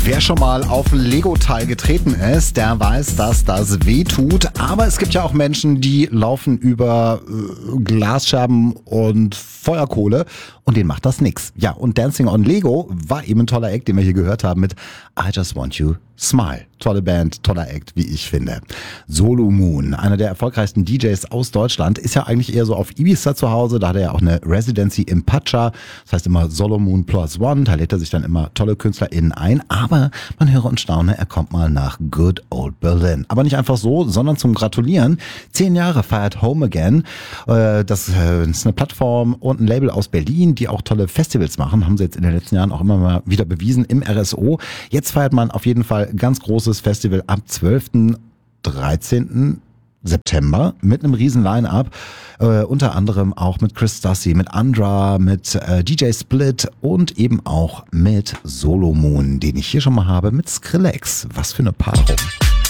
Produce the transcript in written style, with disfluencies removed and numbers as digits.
Wer schon mal auf ein Lego-Teil getreten ist, der weiß, dass das weh tut. Aber es gibt ja auch Menschen, die laufen über Glasscherben und Feuerkohle und denen macht das nix. Ja, und Dancing on Lego war eben ein toller Act, den wir hier gehört haben mit I Just Want You Smile. Tolle Band, toller Act, wie ich finde. Solo Moon, einer der erfolgreichsten DJs aus Deutschland, ist ja eigentlich eher so auf Ibiza zu Hause. Da hat er ja auch eine Residency im Pacha. Das heißt immer Solo Moon Plus One. Da lädt er sich dann immer tolle KünstlerInnen ein. Aber man höre und staune, er kommt mal nach Good Old Berlin. Aber nicht einfach so, sondern zum Gratulieren. 10 Jahre feiert Home Again. Das ist eine Plattform und ein Label aus Berlin, die auch tolle Festivals machen. Haben sie jetzt in den letzten Jahren auch immer mal wieder bewiesen im RSO. Jetzt feiert man auf jeden Fall ganz großes Festival ab 12. 13. September mit einem riesen Line-Up, unter anderem auch mit Chris Stassi, mit Andra, mit DJ Split und eben auch mit Solo Moon, den ich hier schon mal habe, mit Skrillex. Was für eine Paarung.